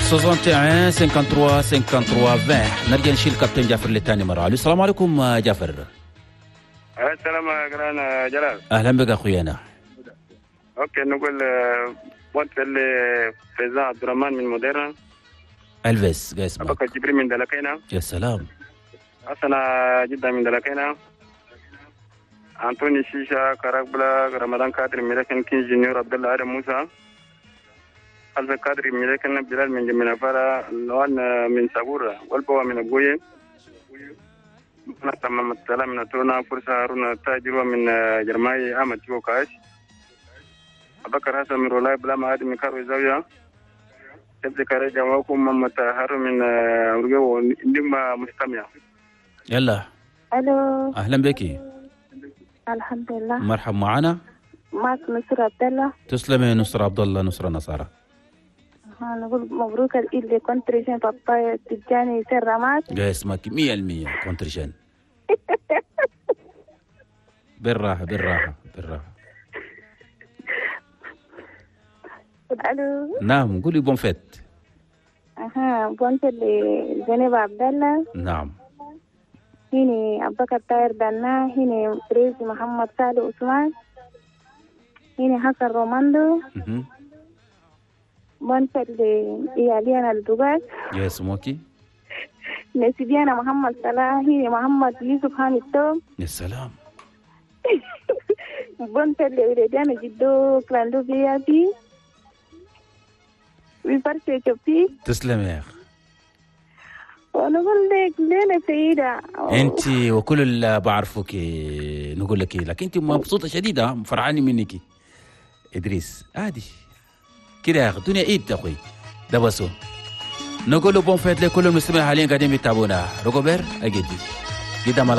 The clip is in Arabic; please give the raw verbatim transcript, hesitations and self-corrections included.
واحد واحد خمسة ثلاثة خمسة ثلاثة عشرين. نرجع نشيل الكابتن جعفر لتاني مرة. السلام عليكم جعفر. السلام عليكم جلال. أهلا بك أخويانا. أوكي نقول وانت اللي فيزان عبد الرحمن من موديرنا. ألفيس قيس معك. أبقى جبريل من دلكينا. يا سلام. أصلا جدا من دلكينا. أنتوني شيشة كراكبلا رمضان كادر ميلكن كين جونيور عبد الله آدم موسى. ألف كادر ميلكن بلال من جمينا فارا لوان من سابورا والبوا من أبوي. أنا تمام السلام من تونا فرصة هارون تاجروا من جرماي أحمد شو كاش. أبكر حسن من رولاي بلا ما آدم كارو زاوية. تبدأ كاري جماعكم مم تهارو من رجوا نما مستمع. يلا. ألو. أهلا بك. الحمد لله. مرحبا معنا. معك نصر عبد الله. تسلمي نصر عبد الله نصر نصارى. ها نقول مبروك اللي كونتريشن بابا تجاني سر معك. اسمك مية بالمية كونتريشن. بالراحة بالراحة بالراحة. ألو. نعم قولي بونفيت. أها بونفيت لزينب عبد الله. نعم. هني أبو بكر طاهر دنا، هني بريز محمد صالح عثمان، هني حسن روماندو. بونفيت لإياليانا الدوغاس. يا سموكي. نسيبيانا محمد صلاح، هني محمد يوسف حامد توم. يا سلام. بونفيت لإياليانا جدو كلاندو بيابي. ويفرشي شوفي. تسلم يا أخ. ونقول لك ليلة سعيدة. أنت وكل اللي بعرفك نقول لك لك أنت مبسوطة شديدة فرحانة منك إدريس عادي كده يا أخي الدنيا عيد يا أخوي ده بسو نقول له بون فيت لكل المسلمين حاليا قاعدين بيتابعونا روكوبير أجدي جدا